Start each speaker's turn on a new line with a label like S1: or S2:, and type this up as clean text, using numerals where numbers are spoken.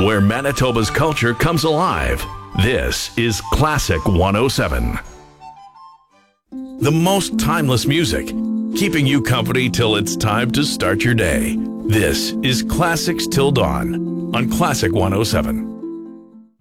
S1: where Manitoba's culture comes alive. This is Classic 107. The most timeless music, keeping you company till it's time to start your day. This is Classics Till Dawn on Classic 107.